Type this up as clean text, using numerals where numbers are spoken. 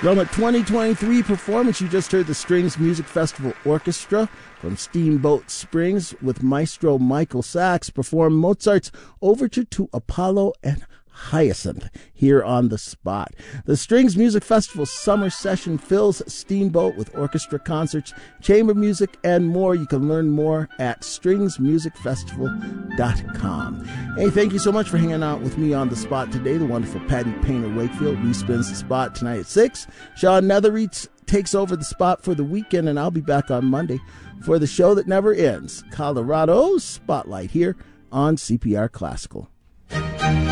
From a 2023 performance, you just heard the Strings Music Festival Orchestra from Steamboat Springs with Maestro Michael Sachs perform Mozart's Overture to Apollo and Hyacinth here on The Spot. The Strings Music Festival summer session fills Steamboat with orchestra concerts, chamber music, and more. You can learn more at stringsmusicfestival.com. Hey, thank you so much for hanging out with me on The Spot today. The wonderful Patty Painter Wakefield respins The Spot tonight at 6. Sean Nethereets takes over The Spot for the weekend, and I'll be back on Monday for the show that never ends, Colorado's Spotlight, here on CPR Classical.